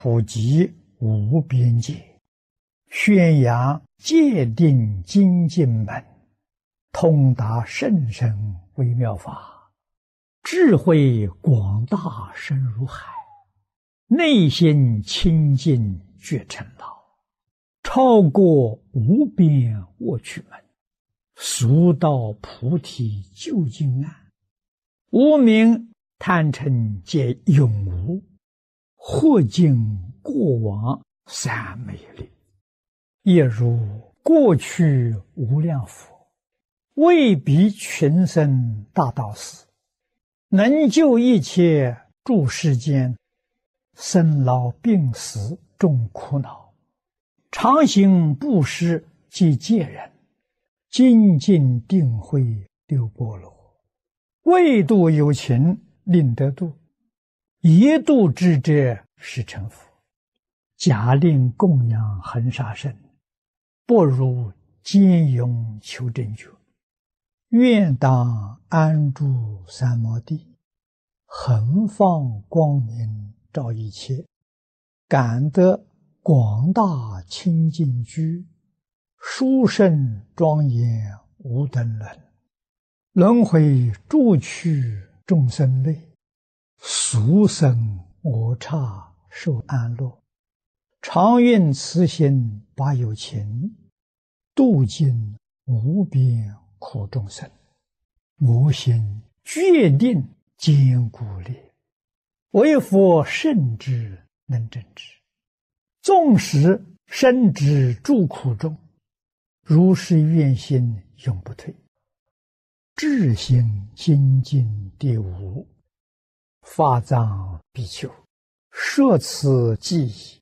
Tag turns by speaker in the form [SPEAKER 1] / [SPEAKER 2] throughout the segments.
[SPEAKER 1] 普及无边界，宣扬戒定精进门，通达甚深微妙法，智慧广大深如海，内心清净觉成老，超过无边卧趣门，速到菩提究竟岸，无明贪嗔皆永无，或尽过往三昧力，亦如过去无量佛，为彼群生大道士，能救一切诸世间生老病死众苦恼，常行布施及戒人，精进定慧六波罗，为度有情令得度，一度之者是成佛。假令供养恒沙身，不如坚勇求真觉。愿当安住三摩地，恒放光明照一切，感得广大清净居，殊胜庄严无等伦。轮回诸趣众生类，俗生我刹受安乐。常愿慈心把有情，度尽无边苦众生。我心决定坚固力，为佛圣之能正之。纵使身之诸苦中，如是愿心永不退。智心精进第五，法藏比丘，摄此记忆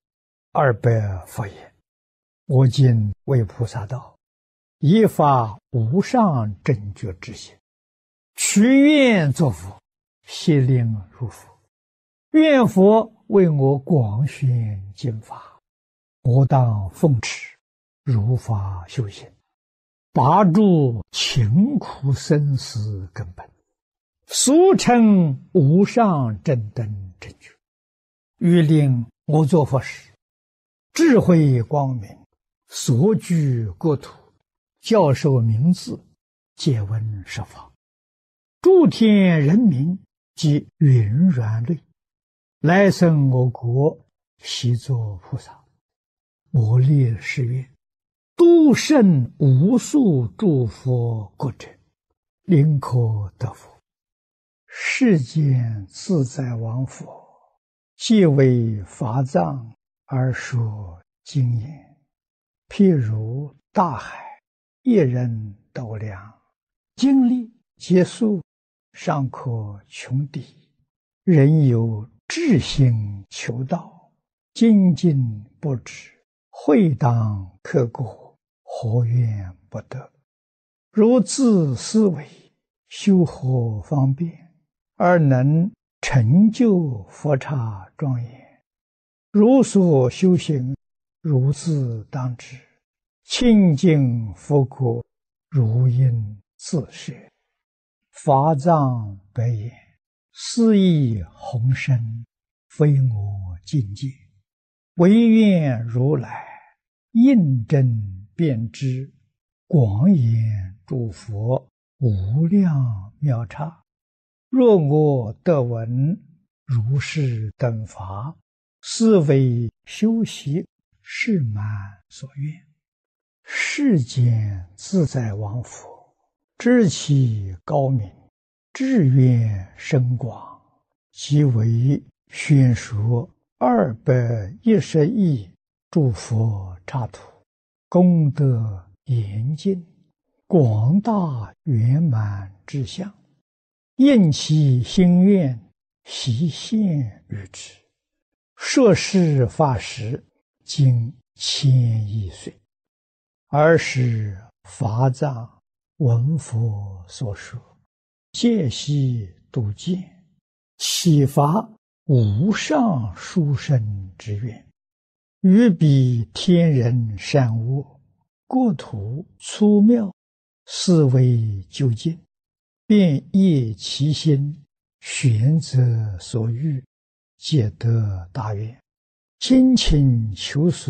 [SPEAKER 1] 200佛言：我今为菩萨道，依发无上正觉之心，许愿作佛，悉令如佛。愿佛为我广宣经法，我当奉持，如法修行，拔除勤苦生死根本，俗称无上正等正觉。欲令我作佛时，智慧光明，所居国土，教授名字，借闻十方，诸天人民及云软类，来生我国，悉作菩萨。我立誓愿，度胜无数诸佛国者，临可得佛。世间自在王佛，皆为法藏而说经言，譬如大海，一人斗量，经历结束，尚可穷敌。人有志心求道，精进不止，会当刻过，何怨不得？如自思维，修何方便，而能成就佛刹庄严？如所修行，如自当知，清净佛国，如应自摄。法藏白言：斯亦宏深，非我境界，唯愿如来印证遍知，广演诸佛无量妙刹。若我得闻如是等法，斯为修习誓满所愿。世间自在王佛，知其高明，志愿深广，即为宣说210亿诸佛刹土，功德严尽，广大圆满之相，应其心愿，悉现于之。摄事法时，经1000亿岁，尔时法藏闻佛所说，戒悉度见，启发无上殊胜之愿，于彼天人善恶，国土粗妙，思维究竟，便业其心，选择所欲，皆得大愿。 精勤求索。